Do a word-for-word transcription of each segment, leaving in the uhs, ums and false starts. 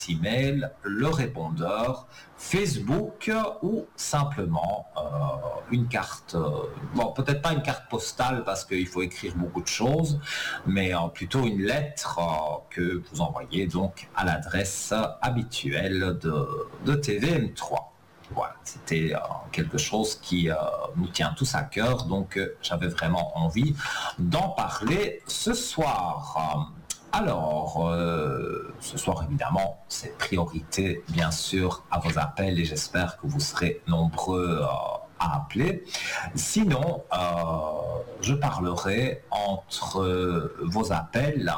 email, le répondeur, Facebook ou simplement euh, une carte, euh, bon peut-être pas une carte postale parce qu'il faut écrire beaucoup de choses, mais euh, plutôt une lettre euh, que vous envoyez donc à l'adresse habituelle de, de T V M trois. Voilà, c'était euh, quelque chose qui euh, nous tient tous à cœur, donc euh, j'avais vraiment envie d'en parler ce soir. Alors, euh, ce soir, évidemment, c'est priorité, bien sûr, à vos appels et j'espère que vous serez nombreux euh, à appeler. Sinon, euh, je parlerai entre euh, vos appels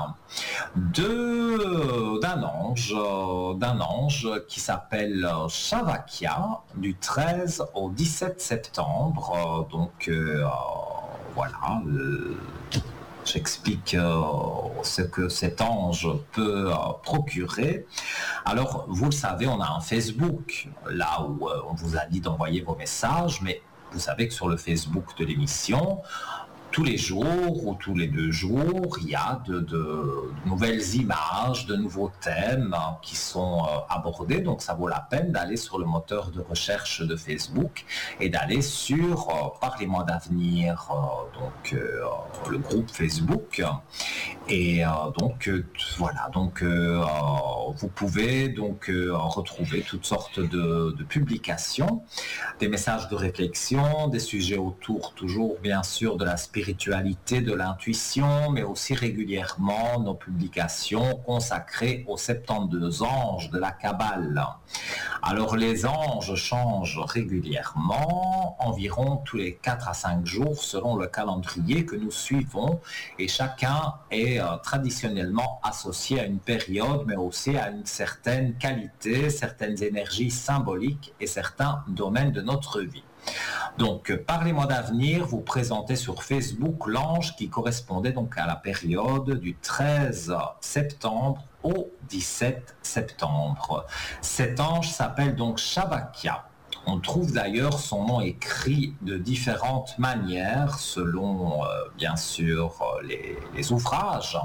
de, d'un ange, euh, d'un ange qui s'appelle Shavakia, du treize au dix-sept septembre. Euh, donc, euh, voilà. Euh, J'explique euh, ce que cet ange peut euh, procurer. Alors, vous le savez, on a un Facebook, là où euh, on vous a dit d'envoyer vos messages, mais vous savez que sur le Facebook de l'émission, tous les jours ou tous les deux jours, il y a de, de, de nouvelles images, de nouveaux thèmes hein, qui sont euh, abordés. Donc, ça vaut la peine d'aller sur le moteur de recherche de Facebook et d'aller sur euh, Parlez-moi d'avenir, euh, donc euh, le groupe Facebook. Et euh, donc, euh, voilà. Donc, euh, vous pouvez donc euh, retrouver toutes sortes de, de publications, des messages de réflexion, des sujets autour, toujours bien sûr, de la spiritualité, spiritualité, de l'intuition, mais aussi régulièrement nos publications consacrées aux soixante-douze anges de la Kabbale. Alors les anges changent régulièrement, environ tous les quatre à cinq jours selon le calendrier que nous suivons, et chacun est euh, traditionnellement associé à une période, mais aussi à une certaine qualité, certaines énergies symboliques et certains domaines de notre vie. Donc, Parlez-moi d'avenir, vous présentez sur Facebook l'ange qui correspondait donc à la période du treize septembre au dix-sept septembre. Cet ange s'appelle donc Shavakia. On trouve d'ailleurs son nom écrit de différentes manières selon, euh, bien sûr, les, les ouvrages.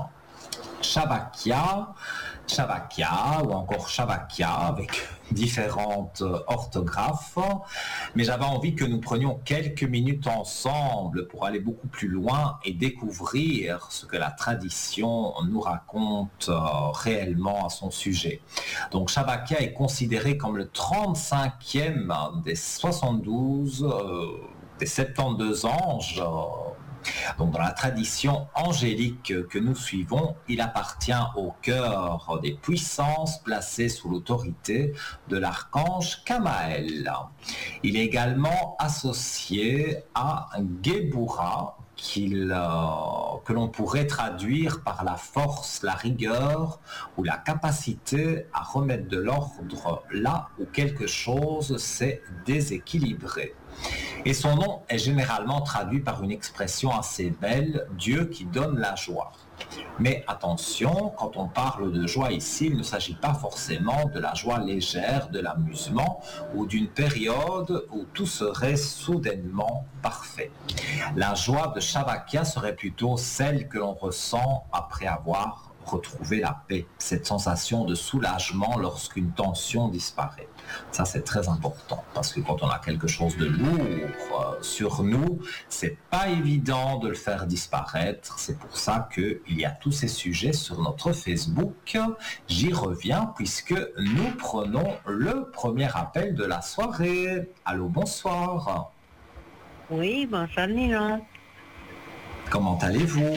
Shavakia, Shavakia ou encore Shavakia avec différentes orthographes, mais j'avais envie que nous prenions quelques minutes ensemble pour aller beaucoup plus loin et découvrir ce que la tradition nous raconte euh, réellement à son sujet. Donc Shavakia est considéré comme le trente-cinquième des soixante-douze, euh, des soixante-douze anges. Euh, Donc dans la tradition angélique que nous suivons, il appartient au cœur des puissances placées sous l'autorité de l'archange Kamaël. Il est également associé à Gebura, qu'il, euh, que l'on pourrait traduire par la force, la rigueur ou la capacité à remettre de l'ordre là où quelque chose s'est déséquilibré. Et son nom est généralement traduit par une expression assez belle, Dieu qui donne la joie. Mais attention, quand on parle de joie ici, il ne s'agit pas forcément de la joie légère, de l'amusement ou d'une période où tout serait soudainement parfait. La joie de Shavakia serait plutôt celle que l'on ressent après avoir retrouvé la paix, cette sensation de soulagement lorsqu'une tension disparaît. Ça, c'est très important parce que quand on a quelque chose de lourd euh, sur nous, c'est pas évident de le faire disparaître. C'est pour ça qu'il y a tous ces sujets sur notre Facebook. J'y reviens puisque nous prenons le premier appel de la soirée. Allô, bonsoir. Oui, bonsoir Nino. Comment allez-vous?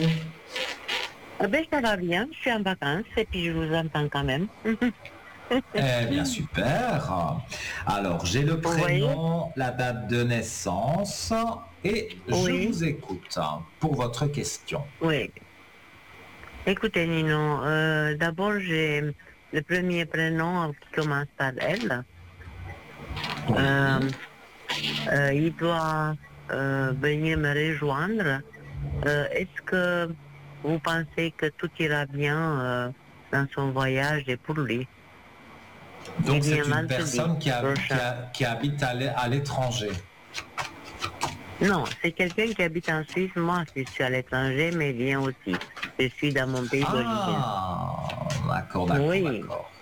Ah ben, ça va bien, je suis en vacances et puis je vous entends quand même. Eh bien, super. Alors, j'ai le prénom, la date de naissance et Oui. je vous écoute pour votre question. Oui. Écoutez Nino, euh, d'abord j'ai le premier prénom qui commence par L. Oui. Euh, euh, il doit euh, venir me rejoindre. Euh, est-ce que vous pensez que tout ira bien euh, dans son voyage et pour lui? Donc c'est une personne qui, a, qui, a, qui habite à l'étranger. Non, c'est quelqu'un qui habite en Suisse. Moi, je suis à l'étranger, mais vient aussi. Je suis dans mon pays d'origine. Ah, d'accord, d'accord, oui. d'accord.